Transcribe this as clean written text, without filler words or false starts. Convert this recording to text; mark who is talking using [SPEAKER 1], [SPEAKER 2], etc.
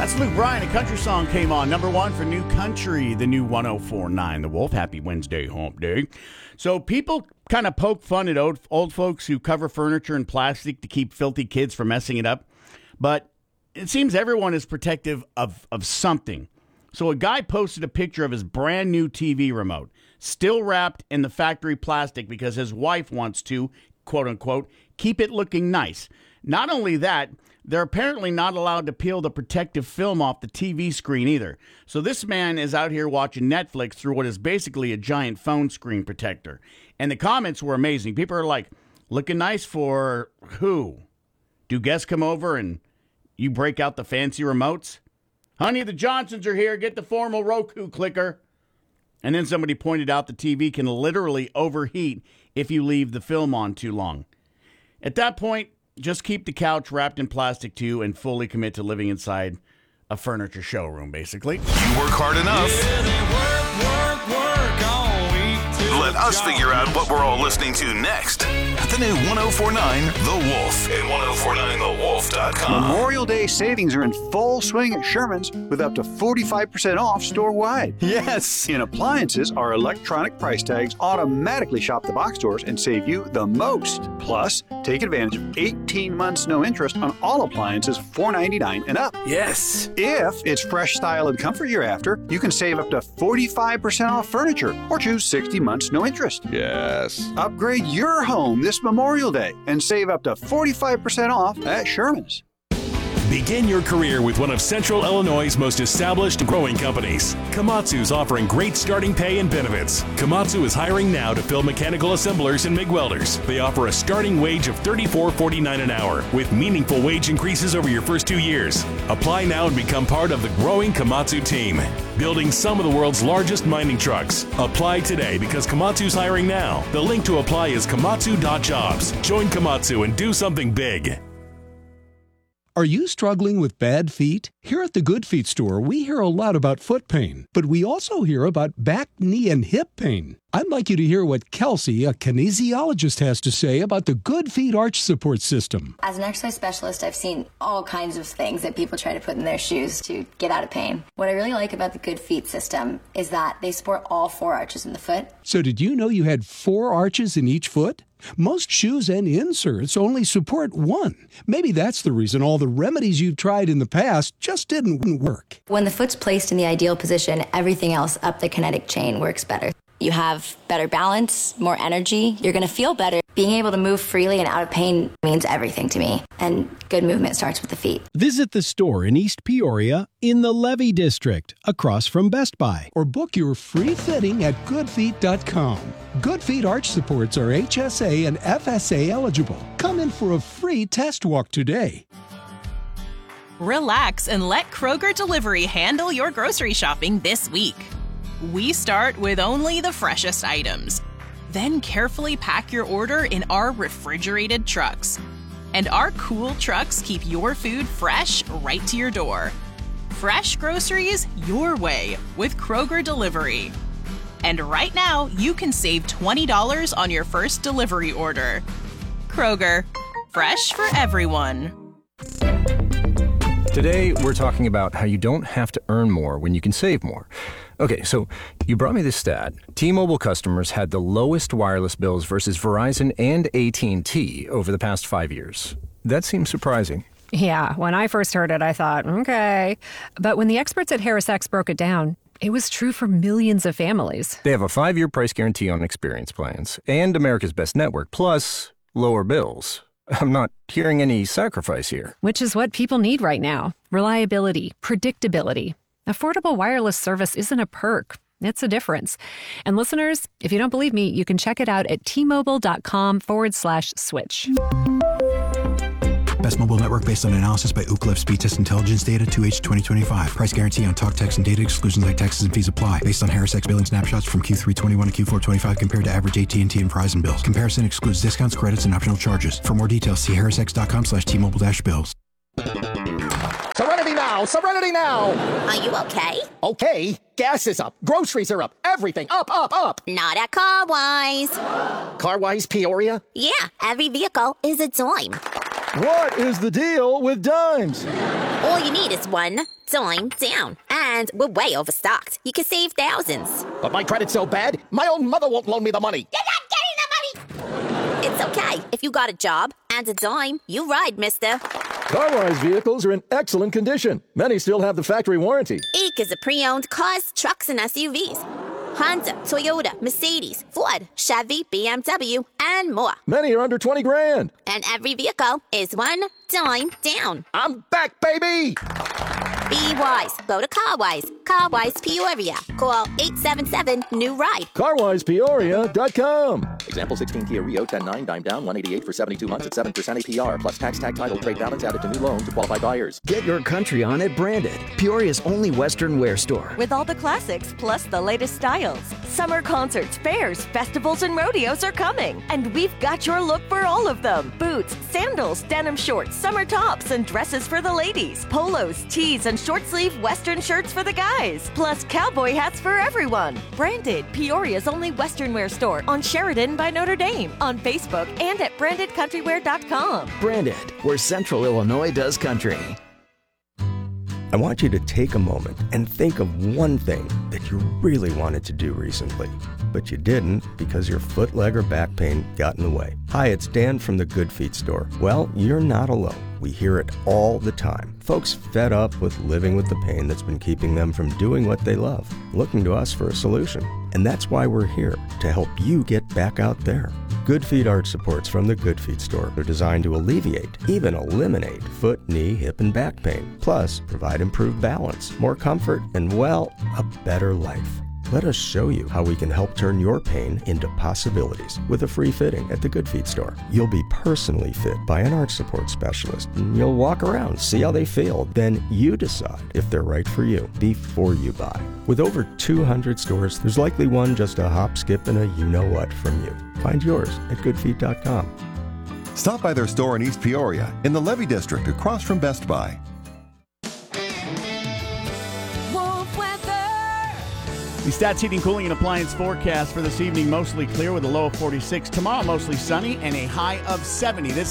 [SPEAKER 1] That's Luke Bryan. A country song came on. Number one for New Country, the new 104.9 The Wolf. Happy Wednesday, hump day. So people kind of poke fun at old folks who cover furniture in plastic to keep filthy kids from messing it up. But it seems everyone is protective of something. So a guy posted a picture of his brand new TV remote, still wrapped in the factory plastic because his wife wants to, quote unquote, keep it looking nice. Not only that, they're apparently not allowed to peel the protective film off the TV screen either. So this man is out here watching Netflix through what is basically a giant phone screen protector. And the comments were amazing. People are like, looking nice for who? Do guests come over and you break out the fancy remotes? Honey, the Johnsons are here. Get the formal Roku clicker. And then somebody pointed out the TV can literally overheat if you leave the film on too long. At that point, just keep the couch wrapped in plastic too and fully commit to living inside a furniture showroom, basically.
[SPEAKER 2] You work hard enough.
[SPEAKER 3] Yeah, they work all week.
[SPEAKER 2] Let us figure out what we're all listening to next. The new 104.9 The Wolf at 1049thewolf.com.
[SPEAKER 4] Memorial Day savings are in full swing at Sherman's with up to 45% off store-wide.
[SPEAKER 5] Yes!
[SPEAKER 4] In appliances, our electronic price tags automatically shop the box stores and save you the most. Plus, take advantage of 18 months no interest on all appliances $4.99 and up.
[SPEAKER 5] Yes!
[SPEAKER 4] If it's fresh style and comfort you're after, you can save up to 45% off furniture or choose 60 months no interest.
[SPEAKER 5] Yes!
[SPEAKER 4] Upgrade your home this Memorial Day and save up to 45% off at Sherman's.
[SPEAKER 6] Begin your career with one of Central Illinois' most established and growing companies. Komatsu's offering great starting pay and benefits. Komatsu is hiring now to fill mechanical assemblers and MIG welders. They offer a starting wage of $34.49 an hour with meaningful wage increases over your first 2 years. Apply now and become part of the growing Komatsu team. Building some of the world's largest mining trucks. Apply today because Komatsu's hiring now. The link to apply is komatsu.jobs. Join Komatsu and do something big.
[SPEAKER 7] Are you struggling with bad feet? Here at the Good Feet store, we hear a lot about foot pain, but we also hear about back, knee, and hip pain. I'd like you to hear what Kelsey, a kinesiologist, has to say about the Good Feet arch support system.
[SPEAKER 8] As an exercise specialist, I've seen all kinds of things that people try to put in their shoes to get out of pain. What I really like about the Good Feet system is that they support all 4 arches in the foot.
[SPEAKER 7] So did you know you had 4 arches in each foot? Most shoes and inserts only support 1. Maybe that's the reason all the remedies you've tried in the past just didn't work.
[SPEAKER 8] When the foot's placed in the ideal position, everything else up the kinetic chain works better. You have better balance, more energy, you're going to feel better. Being able to move freely and out of pain means everything to me, and good movement starts with the feet.
[SPEAKER 9] Visit the store in East Peoria in the Levy District, across from Best Buy.
[SPEAKER 7] Or book your free fitting at goodfeet.com. Good Feet arch supports are HSA and FSA eligible. Come in for a free test walk today.
[SPEAKER 10] Relax and let Kroger Delivery handle your grocery shopping this week. We start with only the freshest items. Then carefully pack your order in our refrigerated trucks. And our cool trucks keep your food fresh right to your door. Fresh groceries your way with Kroger Delivery. And right now, you can save $20 on your first delivery order. Kroger, fresh for everyone.
[SPEAKER 11] Today, we're talking about how you don't have to earn more when you can save more. Okay, so you brought me this stat. T-Mobile customers had the lowest wireless bills versus Verizon and AT&T over the past 5 years. That seems surprising.
[SPEAKER 12] Yeah, when I first heard it, I thought, okay. But when the experts at HarrisX broke it down, it was true for millions of families.
[SPEAKER 11] They have a 5-year price guarantee on experience plans and America's Best Network, plus lower bills. I'm not hearing any sacrifice here.
[SPEAKER 12] Which is what people need right now. Reliability, predictability. Affordable wireless service isn't a perk. It's a difference. And listeners, if you don't believe me, you can check it out at tmobile.com/switch.
[SPEAKER 13] Best mobile network based on analysis by Ookla Speed Test Intelligence data 2H 2025. Price guarantee on talk, text, and data exclusions like taxes and fees apply. Based on HarrisX billing snapshots from Q3 21 to Q4 25 compared to average AT&T and Verizon bills. Comparison excludes discounts, credits, and optional charges. For more details, see harrisx.com/T-Mobile-bills.
[SPEAKER 14] Serenity now! Serenity now!
[SPEAKER 15] Are you okay?
[SPEAKER 14] Okay. Gas is up. Groceries are up. Everything up, up, up.
[SPEAKER 15] Not at Carwise.
[SPEAKER 14] Carwise Peoria?
[SPEAKER 15] Yeah, every vehicle is a dime.
[SPEAKER 5] What is the deal with dimes?
[SPEAKER 15] All you need is one dime down. And we're way overstocked. You can save thousands.
[SPEAKER 14] But my credit's so bad, my own mother won't loan me the money.
[SPEAKER 15] You're not getting the money! It's okay. If you got a job and a dime, you ride, mister.
[SPEAKER 5] Carwise vehicles are in excellent condition. Many still have the factory warranty.
[SPEAKER 15] Eek is a pre-owned cars, trucks, and SUVs. Honda, Toyota, Mercedes, Ford, Chevy, BMW, and more.
[SPEAKER 5] Many are under 20 grand.
[SPEAKER 15] And every vehicle is one dime down.
[SPEAKER 14] I'm back, baby!
[SPEAKER 15] Be wise. Go to Carwise. Carwise Peoria. Call 877-NEW-RIDE.
[SPEAKER 5] CarwisePeoria.com.
[SPEAKER 14] Example 16 Kia Rio 10.9 dime down 188 for 72 months at 7% APR plus tax tag title trade balance added to new loan to qualified buyers.
[SPEAKER 16] Get your country on at Branded, Peoria's only Western wear store.
[SPEAKER 17] With all the classics plus the latest styles. Summer concerts, fairs, festivals, and rodeos are coming. And we've got your look for all of them. Boots, sandals, denim shorts, summer tops, and dresses for the ladies. Polos, tees, and short sleeve Western shirts for the guys. Plus cowboy hats for everyone. Branded, Peoria's only Western wear store on Sheridan by Notre Dame. On Facebook and at brandedcountrywear.com.
[SPEAKER 16] Branded, where Central Illinois does country.
[SPEAKER 18] I want you to take a moment and think of one thing that you really wanted to do recently, but you didn't because your foot, leg, or back pain got in the way. Hi, it's Dan from the Good Feet store. Well, you're not alone. We hear it all the time. Folks fed up with living with the pain that's been keeping them from doing what they love, looking to us for a solution. And that's why we're here, to help you get back out there. Good Feet arch supports from the Good Feet store are designed to alleviate, even eliminate, foot, knee, hip, and back pain. Plus, provide improved balance, more comfort, and, well, a better life. Let us show you how we can help turn your pain into possibilities with a free fitting at the Good Feet store. You'll be personally fit by an arch support specialist, and you'll walk around, see how they feel. Then you decide if they're right for you before you buy. With over 200 stores, there's likely one just a hop, skip, and a you-know-what from you. Find yours at goodfeet.com.
[SPEAKER 19] Stop by their store in East Peoria in the Levy District across from Best Buy.
[SPEAKER 1] The Stats Heating, Cooling, and Appliance forecast for this evening, mostly clear with a low of 46. Tomorrow, mostly sunny and a high of 70. This